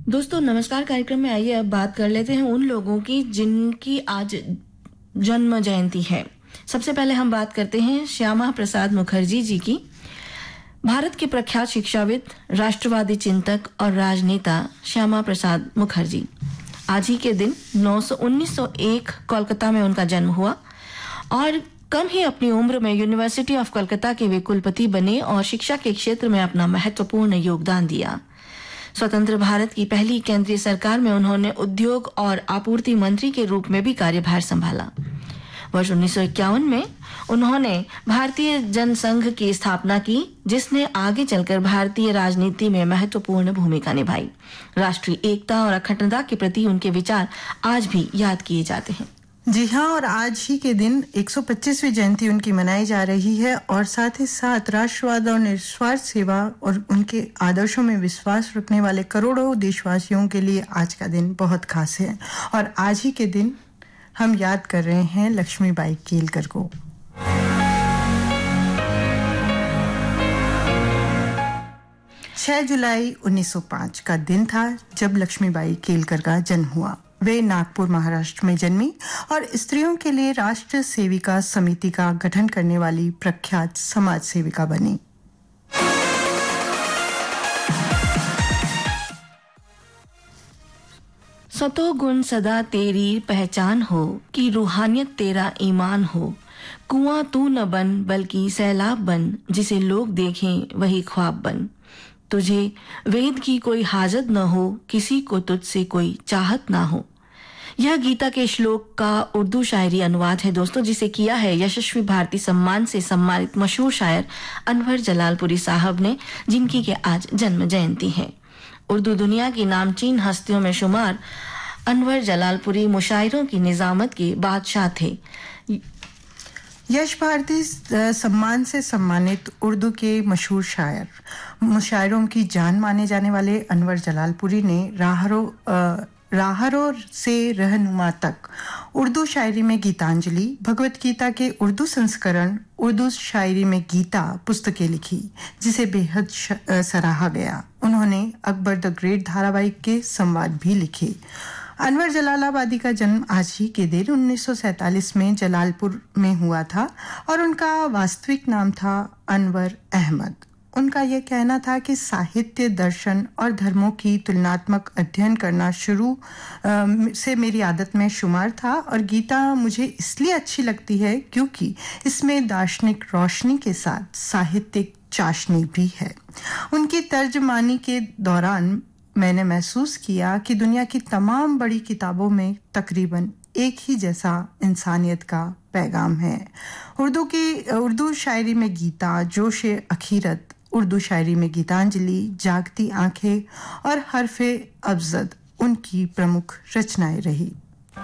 दोस्तों नमस्कार। कार्यक्रम में आइए अब बात कर लेते हैं उन लोगों की जिनकी आज जन्म जयंती है। सबसे पहले हम बात करते हैं श्यामा प्रसाद मुखर्जी जी की। भारत के प्रख्यात शिक्षाविद, राष्ट्रवादी चिंतक और राजनेता श्यामा प्रसाद मुखर्जी। आज ही के दिन 1901 कोलकाता में उनका जन्म हुआ और कम ही अपनी उम्र में यूनिवर्सिटी ऑफ कोलकाता के वे कुलपति बने और शिक्षा के क्षेत्र में अपना महत्वपूर्ण योगदान दिया। स्वतंत्र भारत की पहली केंद्रीय सरकार में उन्होंने उद्योग और आपूर्ति मंत्री के रूप में भी कार्यभार संभाला। वर्ष 1951 में उन्होंने भारतीय जनसंघ की स्थापना की, जिसने आगे चलकर भारतीय राजनीति में महत्वपूर्ण भूमिका निभाई। राष्ट्रीय एकता और अखंडता के प्रति उनके विचार आज भी याद किए जाते हैं। जी हाँ, और आज ही के दिन 125वीं जयंती उनकी मनाई जा रही है और साथ ही साथ राष्ट्रवाद और निस्वार्थ सेवा और उनके आदर्शों में विश्वास रखने वाले करोड़ों देशवासियों के लिए आज का दिन बहुत खास है। और आज ही के दिन हम याद कर रहे हैं लक्ष्मीबाई केलकर को। 6 जुलाई 1905 का दिन था जब लक्ष्मीबाई केलकर का जन्म हुआ। वे नागपुर महाराष्ट्र में जन्मी और स्त्रियों के लिए राष्ट्र सेविका समिति का गठन करने वाली प्रख्यात समाज सेविका बनी। सतो गुण सदा तेरी पहचान हो कि रूहानियत तेरा ईमान हो। कुआं तू न बन बल्कि सैलाब बन, जिसे लोग देखें वही ख्वाब बन। तुझे वेद की कोई हाजत न हो, किसी को तुझसे कोई चाहत ना हो। यह गीता के श्लोक का उर्दू शायरी अनुवाद है दोस्तों, जिसे किया है यशस्वी भारतीय सम्मान से सम्मानित मशहूर शायर अनवर जलालपुरी साहब ने, जिनकी के आज जन्म जयंती है। उर्दू दुनिया की नामचीन हस्तियों में शुमार अनवर जलालपुरी मुशायरों की निजामत के बादशाह थे। यश भारती सम्मान से सम्मानित उर्दू के मशहूर शायर, मुशायरों की जान माने जाने वाले अनवर जलालपुरी ने राहरो से रहनुमा तक उर्दू शायरी में गीतांजलि, भगवत गीता के उर्दू संस्करण, उर्दू शायरी में गीता पुस्तकें लिखी, जिसे बेहद सराहा गया। उन्होंने अकबर द ग्रेट धारावाहिक के संवाद भी लिखे। अनवर जलालाबादी का जन्म आज ही के दिन 1947 में जलालपुर में हुआ था और उनका वास्तविक नाम था अनवर अहमद। उनका यह कहना था कि साहित्य, दर्शन और धर्मों की तुलनात्मक अध्ययन करना शुरू से मेरी आदत में शुमार था और गीता मुझे इसलिए अच्छी लगती है क्योंकि इसमें दार्शनिक रोशनी के साथ साहित्यिक चाशनी भी है। उनकी तर्जमानी के दौरान मैंने महसूस किया कि दुनिया की तमाम बड़ी किताबों में तकरीबन एक ही जैसा इंसानियत का पैगाम है। उर्दू शायरी में गीता, जोश अखीरत, उर्दू शायरी में गीतांजलि, जागती आंखें और हर्फे अब्जद उनकी प्रमुख रचनाएं रही।